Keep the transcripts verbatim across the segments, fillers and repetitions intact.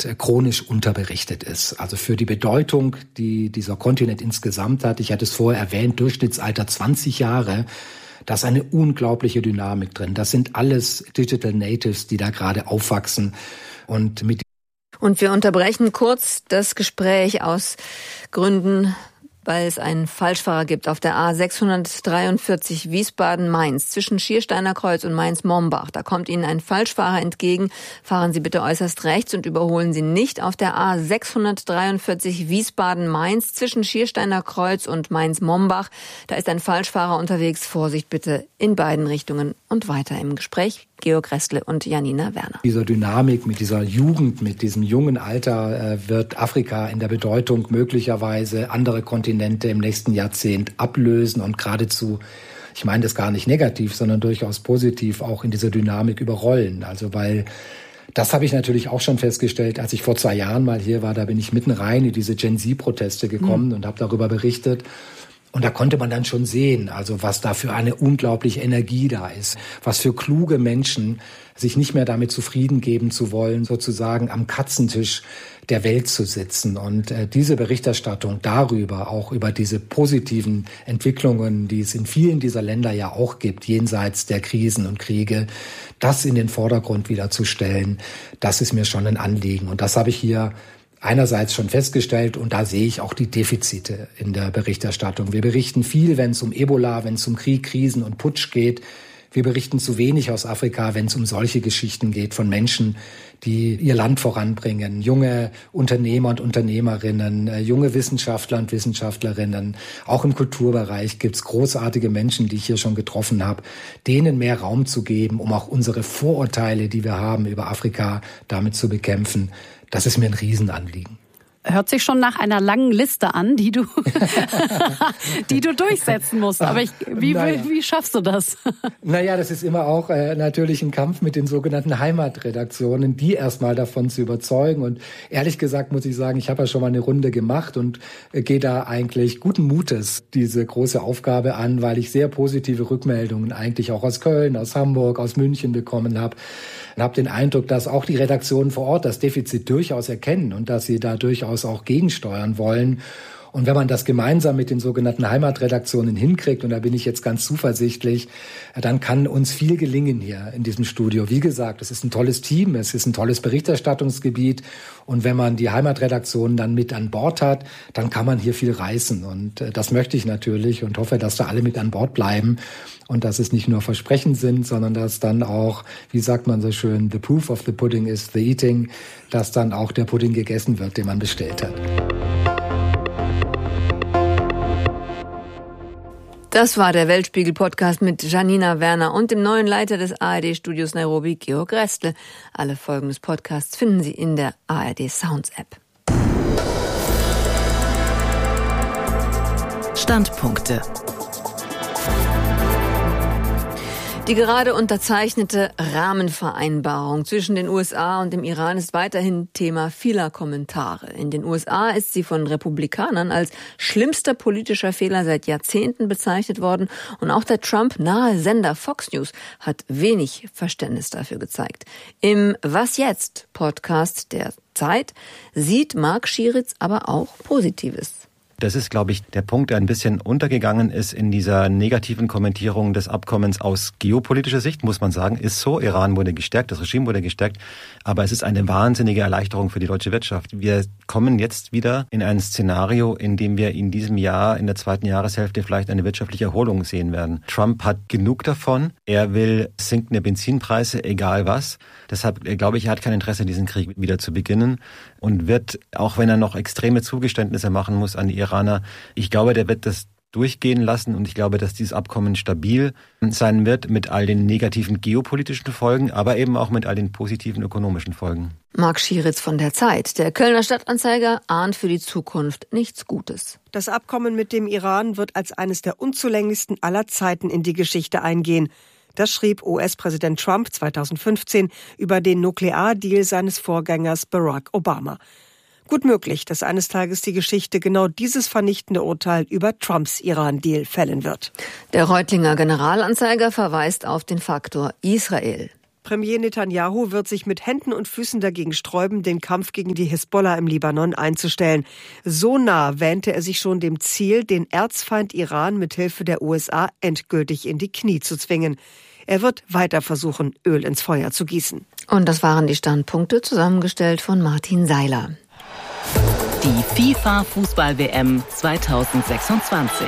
derzeit chronisch unterberichtet ist. Also für die Bedeutung, die dieser Kontinent insgesamt hat, ich hatte es vorher erwähnt, Durchschnittsalter zwanzig Jahre, da ist eine unglaubliche Dynamik drin. Das sind alles Digital Natives, die da gerade aufwachsen. Und mit Und wir unterbrechen kurz das Gespräch aus Gründen, weil es einen Falschfahrer gibt auf der A sechshundertdreiundvierzig Wiesbaden-Mainz zwischen Schiersteiner Kreuz und Mainz-Mombach. Da kommt Ihnen ein Falschfahrer entgegen. Fahren Sie bitte äußerst rechts und überholen Sie nicht auf der A sechshundertdreiundvierzig Wiesbaden-Mainz zwischen Schiersteiner Kreuz und Mainz-Mombach. Da ist ein Falschfahrer unterwegs. Vorsicht bitte in beiden Richtungen und weiter im Gespräch. Georg Restle und Janina Werner. Dieser Dynamik, mit dieser Jugend, mit diesem jungen Alter äh, wird Afrika in der Bedeutung möglicherweise andere Kontinente im nächsten Jahrzehnt ablösen und geradezu, ich meine das gar nicht negativ, sondern durchaus positiv auch in dieser Dynamik überrollen. Also weil das habe ich natürlich auch schon festgestellt, als ich vor zwei Jahren mal hier war, da bin ich mitten rein in diese Gen-Z-Proteste gekommen mhm. und habe darüber berichtet. Und da konnte man dann schon sehen, also was da für eine unglaubliche Energie da ist, was für kluge Menschen sich nicht mehr damit zufrieden geben zu wollen, sozusagen am Katzentisch der Welt zu sitzen. Und äh, diese Berichterstattung darüber, auch über diese positiven Entwicklungen, die es in vielen dieser Länder ja auch gibt, jenseits der Krisen und Kriege, das in den Vordergrund wieder zu stellen, das ist mir schon ein Anliegen. Und das habe ich hier einerseits schon festgestellt, und da sehe ich auch die Defizite in der Berichterstattung. Wir berichten viel, wenn es um Ebola, wenn es um Krieg, Krisen und Putsch geht. Wir berichten zu wenig aus Afrika, wenn es um solche Geschichten geht von Menschen, die ihr Land voranbringen. Junge Unternehmer und Unternehmerinnen, junge Wissenschaftler und Wissenschaftlerinnen. Auch im Kulturbereich gibt es großartige Menschen, die ich hier schon getroffen habe, denen mehr Raum zu geben, um auch unsere Vorurteile, die wir haben über Afrika, damit zu bekämpfen. Das ist mir ein Riesenanliegen. Hört sich schon nach einer langen Liste an, die du, die du durchsetzen musst. Aber ich, wie, naja. wie, wie schaffst du das? Naja, das ist immer auch äh, natürlich ein Kampf mit den sogenannten Heimatredaktionen, die erstmal davon zu überzeugen. Und ehrlich gesagt muss ich sagen, ich habe ja schon mal eine Runde gemacht und äh, gehe da eigentlich guten Mutes diese große Aufgabe an, weil ich sehr positive Rückmeldungen eigentlich auch aus Köln, aus Hamburg, aus München bekommen habe. Und habe den Eindruck, dass auch die Redaktionen vor Ort das Defizit durchaus erkennen und dass sie da durchaus auch gegensteuern wollen. Und wenn man das gemeinsam mit den sogenannten Heimatredaktionen hinkriegt, und da bin ich jetzt ganz zuversichtlich, dann kann uns viel gelingen hier in diesem Studio. Wie gesagt, es ist ein tolles Team, es ist ein tolles Berichterstattungsgebiet. Und wenn man die Heimatredaktionen dann mit an Bord hat, dann kann man hier viel reißen. Und das möchte ich natürlich und hoffe, dass da alle mit an Bord bleiben. Und dass es nicht nur Versprechen sind, sondern dass dann auch, wie sagt man so schön, the proof of the pudding is the eating, dass dann auch der Pudding gegessen wird, den man bestellt hat. Das war der Weltspiegel-Podcast mit Janina Werner und dem neuen Leiter des A R D-Studios Nairobi, Georg Restle. Alle Folgen des Podcasts finden Sie in der A R D Sounds App. Standpunkte. Die gerade unterzeichnete Rahmenvereinbarung zwischen den U S A und dem Iran ist weiterhin Thema vieler Kommentare. In den U S A ist sie von Republikanern als schlimmster politischer Fehler seit Jahrzehnten bezeichnet worden. Und auch der Trump-nahe Sender Fox News hat wenig Verständnis dafür gezeigt. Im Was jetzt? Podcast der Zeit sieht Marc Schieritz aber auch Positives. Das ist, glaube ich, der Punkt, der ein bisschen untergegangen ist in dieser negativen Kommentierung des Abkommens aus geopolitischer Sicht, muss man sagen. Ist so, Iran wurde gestärkt, das Regime wurde gestärkt, aber es ist eine wahnsinnige Erleichterung für die deutsche Wirtschaft. Wir kommen jetzt wieder in ein Szenario, in dem wir in diesem Jahr, in der zweiten Jahreshälfte vielleicht eine wirtschaftliche Erholung sehen werden. Trump hat genug davon. Er will sinkende Benzinpreise, egal was. Deshalb glaube ich, er hat kein Interesse, diesen Krieg wieder zu beginnen und wird, auch wenn er noch extreme Zugeständnisse machen muss an die Iraner, ich glaube, der wird das durchgehen lassen und ich glaube, dass dieses Abkommen stabil sein wird mit all den negativen geopolitischen Folgen, aber eben auch mit all den positiven ökonomischen Folgen. Marc Schieritz von der Zeit. Der Kölner Stadtanzeiger ahnt für die Zukunft nichts Gutes. Das Abkommen mit dem Iran wird als eines der unzulänglichsten aller Zeiten in die Geschichte eingehen. Das schrieb U S-Präsident Trump zweitausendfünfzehn über den Nukleardeal seines Vorgängers Barack Obama. Gut möglich, dass eines Tages die Geschichte genau dieses vernichtende Urteil über Trumps Iran-Deal fällen wird. Der Reutlinger Generalanzeiger verweist auf den Faktor Israel. Premier Netanyahu wird sich mit Händen und Füßen dagegen sträuben, den Kampf gegen die Hisbollah im Libanon einzustellen. So nah wähnte er sich schon dem Ziel, den Erzfeind Iran mit Hilfe der U S A endgültig in die Knie zu zwingen. Er wird weiter versuchen, Öl ins Feuer zu gießen. Und das waren die Standpunkte, zusammengestellt von Martin Seiler. Die FIFA-Fußball-W M zweitausendsechsundzwanzig.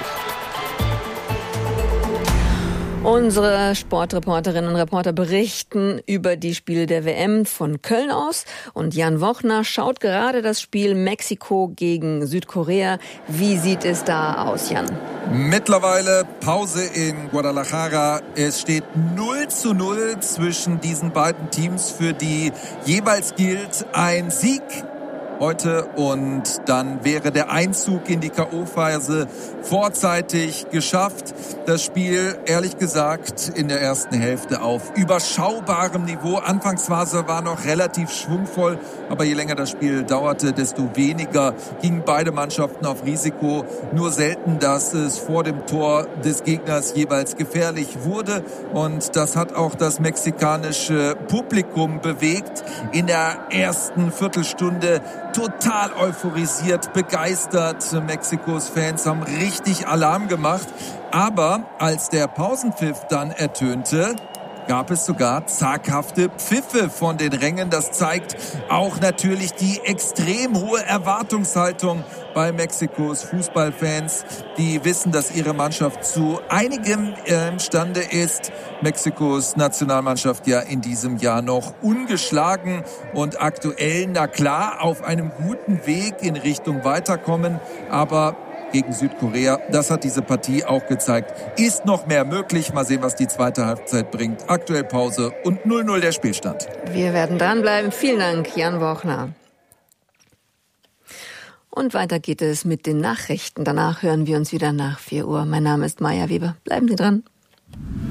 Unsere Sportreporterinnen und Reporter berichten über die Spiele der W M von Köln aus. Und Jan Wochner schaut gerade das Spiel Mexiko gegen Südkorea. Wie sieht es da aus, Jan? Mittlerweile Pause in Guadalajara. Es steht null zu null zwischen diesen beiden Teams, für die jeweils gilt ein Sieg heute, und dann wäre der Einzug in die K O-Phase vorzeitig geschafft. Das Spiel, ehrlich gesagt, in der ersten Hälfte auf überschaubarem Niveau. Anfangsphase war noch relativ schwungvoll, aber je länger das Spiel dauerte, desto weniger gingen beide Mannschaften auf Risiko. Nur selten, dass es vor dem Tor des Gegners jeweils gefährlich wurde, und das hat auch das mexikanische Publikum bewegt. In der ersten Viertelstunde total euphorisiert, begeistert. Mexikos Fans haben richtig Alarm gemacht. Aber als der Pausenpfiff dann ertönte, gab es sogar zaghafte Pfiffe von den Rängen. Das zeigt auch natürlich die extrem hohe Erwartungshaltung bei Mexikos Fußballfans. Die wissen, dass ihre Mannschaft zu einigem imstande ist. Mexikos Nationalmannschaft ja in diesem Jahr noch ungeschlagen und aktuell, na klar, auf einem guten Weg in Richtung Weiterkommen. Aber gegen Südkorea, das hat diese Partie auch gezeigt, ist noch mehr möglich. Mal sehen, was die zweite Halbzeit bringt. Aktuell Pause und null null der Spielstand. Wir werden dranbleiben. Vielen Dank, Jan Wochner. Und weiter geht es mit den Nachrichten. Danach hören wir uns wieder nach vier Uhr. Mein Name ist Maja Weber. Bleiben Sie dran.